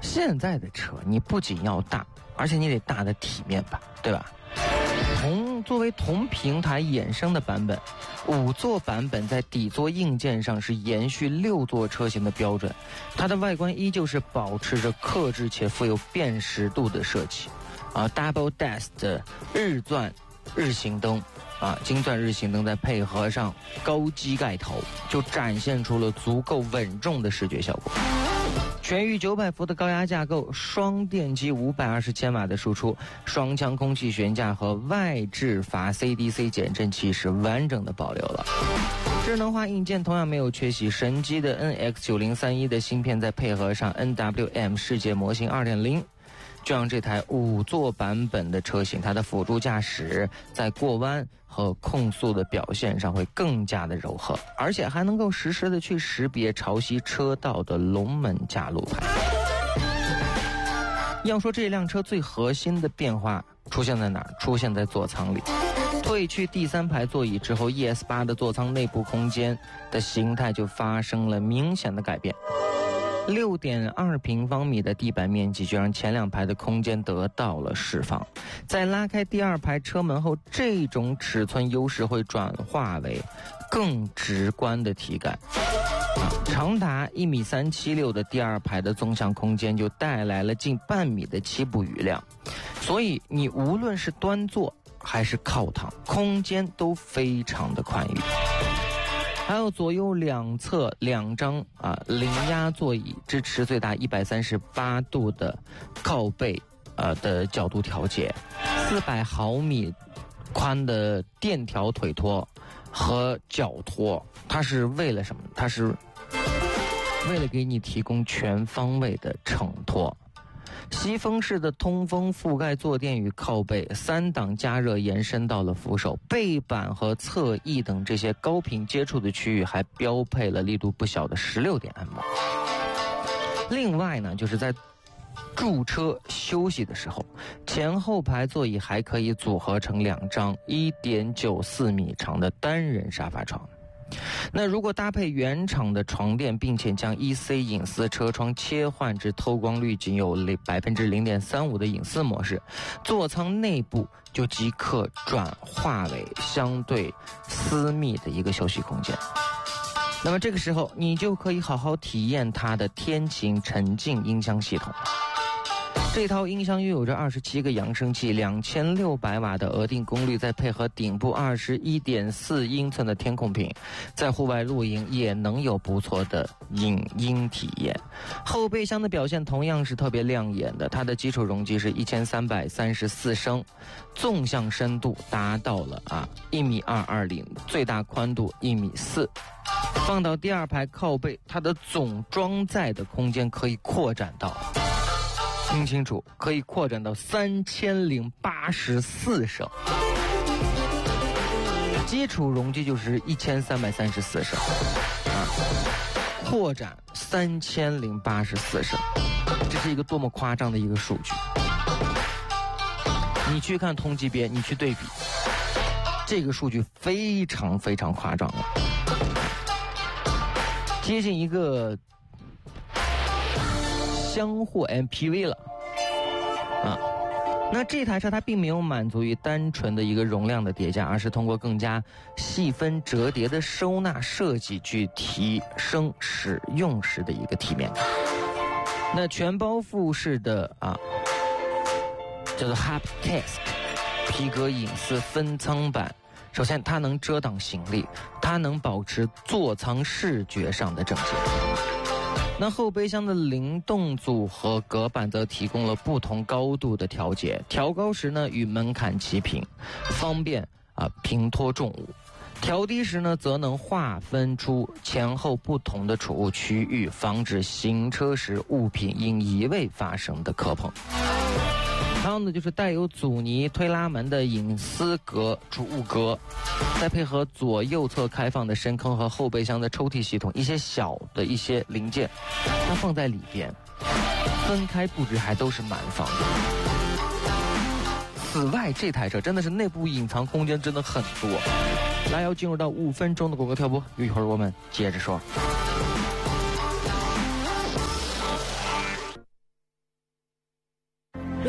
现在的车你不仅要大，而且你得大的体面吧，对吧？作为同平台衍生的版本，5座版本在底座硬件上是延续6座车型的标准，它的外观依旧是保持着克制且富有辨识度的设计。Double Dash 的日钻日行灯金钻日行灯再配合上高机盖头，就展现出了足够稳重的视觉效果。全域900伏的高压架构，双电机520千瓦的输出，双腔空气悬架和外置阀 CDC 减震器是完整的保留了。智能化硬件同样没有缺席，神机的 NX9031 的芯片再配合上 NWM 世界模型 2.0， 就让这台5座版本的车型，它的辅助驾驶在过弯和控速的表现上会更加的柔和，而且还能够实时的去识别潮汐车道的龙门架路牌。要说这辆车最核心的变化出现在哪儿？出现在座舱里。退去第3排座椅之后， ES8 的座舱内部空间的形态就发生了明显的改变。6.2平方米的地板面积就让前2排的空间得到了释放。在拉开第2排车门后，这种尺寸优势会转化为更直观的体感。长达1.376米的第2排的纵向空间就带来了近半米的起步余量，所以你无论是端坐还是靠躺，空间都非常的宽裕。还有左右两侧2张零压座椅，支持最大138度的靠背的角度调节，400毫米宽的电调腿托和脚托，它是为了什么？它是为了给你提供全方位的承托。吸风式的通风覆盖坐垫与靠背，3档加热延伸到了扶手，背板和侧翼等这些高频接触的区域还标配了力度不小的16点按摩。另外呢，就是在驻车休息的时候，前后排座椅还可以组合成2张1.94米长的单人沙发床。那如果搭配原厂的床垫，并且将 EC 隐私车窗切换至透光率仅有 0.35% 的隐私模式，座舱内部就即可转化为相对私密的一个休息空间。那么这个时候你就可以好好体验它的天晴沉浸音箱系统。这套音箱拥有着27个扬声器，2600瓦的额定功率，再配合顶部21.4英寸的天空屏，在户外露营也能有不错的影音体验。后备箱的表现同样是特别亮眼的，它的基础容积是1334升，纵向深度达到了1.220米，最大宽度1.4米。放到第2排靠背，它的总装载的空间可以扩展到，听清楚，可以扩展到3084升，基础容积就是1334升扩展3084升，这是一个多么夸张的一个数据！你去看同级别，你去对比，这个数据非常非常夸张了，接近一个厢货 MPV 了那这台车它并没有满足于单纯的一个容量的叠加，而是通过更加细分折叠的收纳设计去提升使用时的一个体面感。那全包覆式的叫做 Haptesc 皮革隐私分舱版，首先它能遮挡行李，它能保持座舱视觉上的整洁。那后备箱的灵动组合隔板则提供了不同高度的调节，调高时呢与门槛齐平，方便平拖重物；调低时呢则能划分出前后不同的储物区域，防止行车时物品因移位发生的磕碰。还有呢，就是带有阻尼推拉门的隐私格储物格，再配合左右侧开放的深坑和后备箱的抽屉系统，一些小的一些零件它放在里边，分开布置还都是蛮方的。此外，这台车真的是内部隐藏空间真的很多。来，要进入到5分钟的广告跳播，一会儿我们接着说。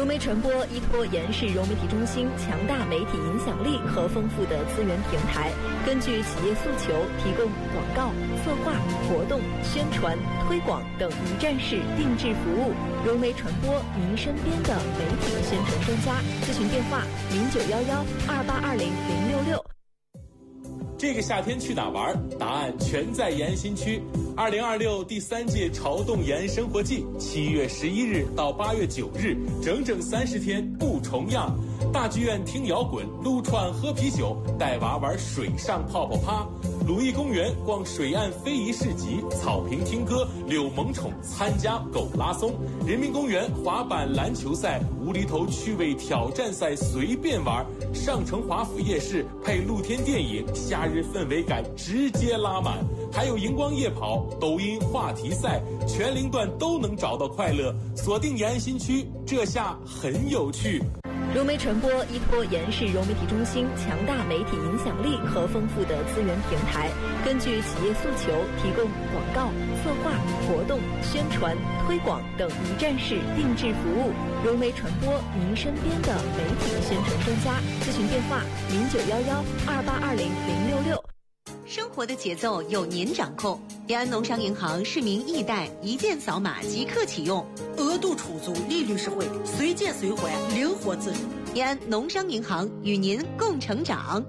媒传播依托延世融媒体中心强大媒体影响力和丰富的资源平台，根据企业诉求提供广告、策划、活动、宣传、推广等一站式定制服务。融媒传播，您身边的媒体宣传专家。咨询电话：091128200666。 这个夏天去哪玩？答案全在延安新区。2026第3届潮动延安生活季，7月11日到8月9日，整整30天不重样。大剧院听摇滚，撸串喝啤酒，带娃玩水上泡泡趴。鲁艺公园逛水岸非遗市集，草坪听歌，遛萌宠，参加狗拉松。人民公园滑板篮球赛，无厘头趣味挑战赛随便玩。上城华府夜市配露天电影，夏日氛围感直接拉满。还有荧光夜跑、抖音话题赛，全龄段都能找到快乐。锁定延安新区，这下很有趣。 融媒传播依托延世融媒体中心强大媒体影响力和丰富的资源平台，根据企业诉求提供广告、策划、活动、宣传、推广等一站式定制服务。融媒传播，您身边的媒体宣传专家。咨询电话：091128200666。 生活的节奏由您掌控。延安农商银行市民易贷一键扫码即刻启用， 额度出租，利率实惠，随借随还，灵活自主。 延安农商银行与您共成长。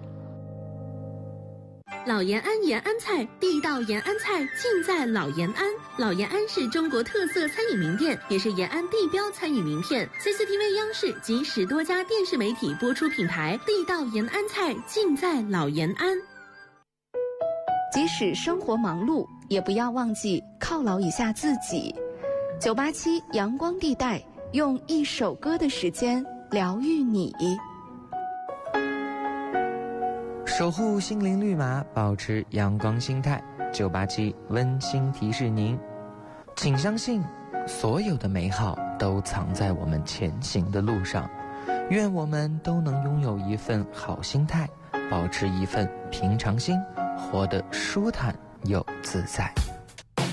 老延安延安菜，地道延安菜尽在老延安。老延安是中国特色餐饮名店，也是延安地标餐饮名片。CCTV 央视及10多家电视媒体播出品牌，地道延安菜尽在老延安。 即使生活忙碌，也不要忘记犒劳一下自己。987阳光地带，用一首歌的时间疗愈你。 守护心灵绿码，保持阳光心态。987温馨提示您，请相信，所有的美好都藏在我们前行的路上。愿我们都能拥有一份好心态，保持一份平常心，活得舒坦又自在。